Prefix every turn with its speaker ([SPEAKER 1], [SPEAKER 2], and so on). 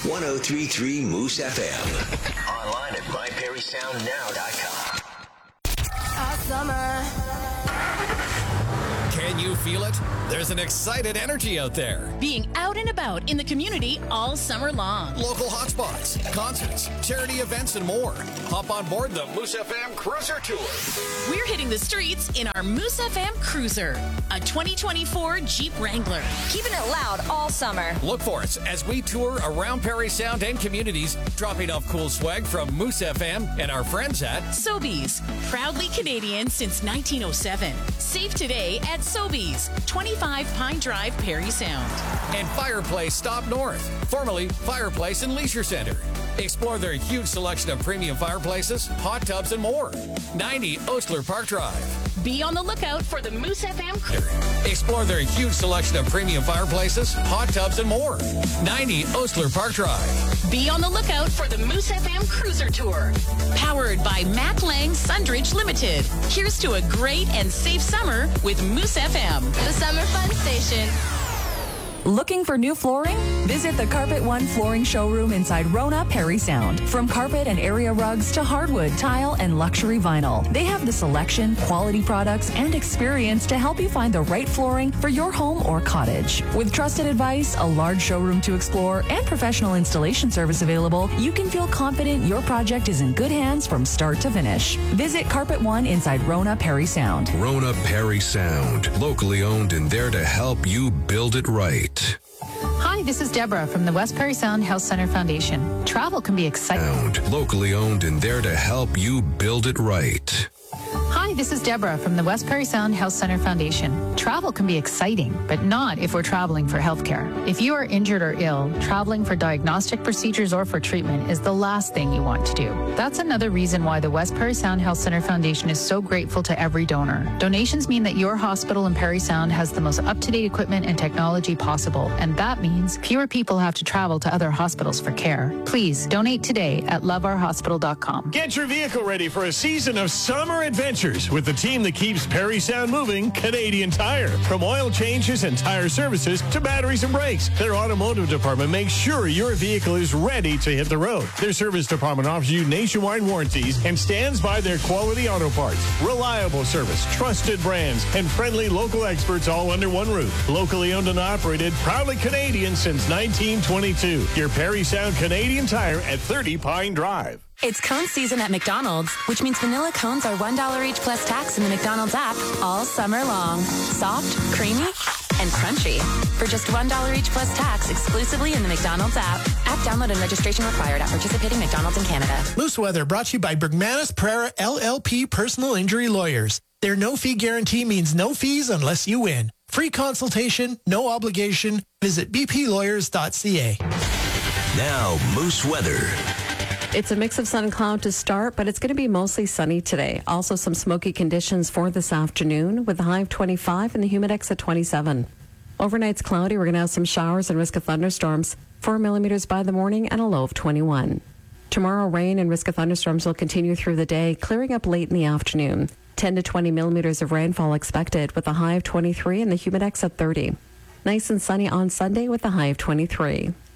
[SPEAKER 1] 1033 Moose FM.
[SPEAKER 2] Online at myperrysoundnow.com.
[SPEAKER 3] Summer.
[SPEAKER 4] Can you feel it? There's an excited energy out there.
[SPEAKER 5] Being out and about in the community all summer long.
[SPEAKER 4] Local hotspots, concerts, charity events, and more. Hop on board the Moose FM Cruiser Tour.
[SPEAKER 5] We're hitting the streets in our Moose FM Cruiser, a 2024 Jeep Wrangler.
[SPEAKER 3] Keeping it loud all summer.
[SPEAKER 4] Look for us as we tour around Parry Sound and communities, dropping off cool swag from Moose FM and our friends at
[SPEAKER 5] Sobeys, proudly Canadian since 1907. Save today at Sobeys, 25 Pine Drive, Parry Sound.
[SPEAKER 4] And Fireplace Stop North, formerly Fireplace and Leisure Center. Explore their huge selection of premium fireplaces, hot tubs, and more. 90 Osler Park Drive.
[SPEAKER 5] Be on the lookout for the Moose FM Cruiser.
[SPEAKER 4] Explore their huge selection of premium fireplaces, hot tubs, and more. 90 Osler Park Drive.
[SPEAKER 5] Be on the lookout for the Moose FM Cruiser Tour. Powered by Mac Lang Sundridge Limited. Here's to a great and safe summer with Moose FM.
[SPEAKER 3] The Summer Fun Station.
[SPEAKER 6] Looking for new flooring? Visit the Carpet One Flooring Showroom inside Rona, Parry Sound. From carpet and area rugs to hardwood, tile, and luxury vinyl. They have the selection, quality products, and experience to help you find the right flooring for your home or cottage. With trusted advice, a large showroom to explore, and professional installation service available, you can feel confident your project is in good hands from start to finish. Visit Carpet One inside Rona, Parry Sound.
[SPEAKER 7] Rona, Parry Sound. Locally owned and there to help you build it right.
[SPEAKER 8] Hi, this is Deborah from the West Parry Sound Health Center Foundation. Travel can be exciting.
[SPEAKER 7] Locally owned and there to help you build it right.
[SPEAKER 8] Hi, this is Deborah from the West Parry Sound Health Center Foundation. Travel can be exciting, but not if we're traveling for healthcare. If you are injured or ill, traveling for diagnostic procedures or for treatment is the last thing you want to do. That's another reason why the West Parry Sound Health Center Foundation is so grateful to every donor. Donations mean that your hospital in Parry Sound has the most up-to-date equipment and technology possible, and that means fewer people have to travel to other hospitals for care. Please donate today at loveourhospital.com.
[SPEAKER 9] Get your vehicle ready for a season of summer adventures with the team that keeps Parry Sound moving, Canadian Tire. From oil changes and tire services to batteries and brakes, their automotive department makes sure your vehicle is ready to hit the road. Their service department offers you nationwide warranties and stands by their quality auto parts. Reliable service, trusted brands, and friendly local experts all under one roof. Locally owned and operated, proudly Canadian since 1922. Your Parry Sound Canadian Tire at 30 Pine Drive.
[SPEAKER 10] It's cone season at McDonald's, which means vanilla cones are $1 each plus tax in the McDonald's app all summer long. Soft, creamy, and crunchy. For just $1 each plus tax exclusively in the McDonald's app. App download and registration required at participating McDonald's in Canada.
[SPEAKER 11] Moose Weather brought to you by Bergmanis Pereira LLP Personal Injury Lawyers. Their no-fee guarantee means no fees unless you win. Free consultation, no obligation. Visit bplawyers.ca.
[SPEAKER 1] Now, Moose Weather.
[SPEAKER 12] It's a mix of sun and cloud to start, but it's going to be mostly sunny today. Also some smoky conditions for this afternoon with a high of 25 and the humidex at 27. Overnight's cloudy. We're going to have some showers and risk of thunderstorms, 4 millimeters by the morning and a low of 21. Tomorrow, rain and risk of thunderstorms will continue through the day, clearing up late in the afternoon. 10 to 20 millimeters of rainfall expected with a high of 23 and the humidex at 30. Nice and sunny on Sunday with a high of 23.